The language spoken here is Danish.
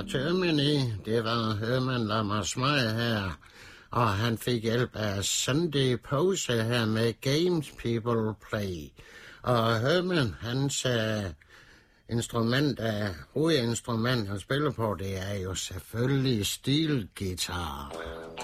Germany. Det var Herman Lammersmeier her. Og han fik hjælp af Sunday Pose her med Games People Play. Og Herman, hans hovedinstrument, han spiller på, det er jo selvfølgelig stilguitar.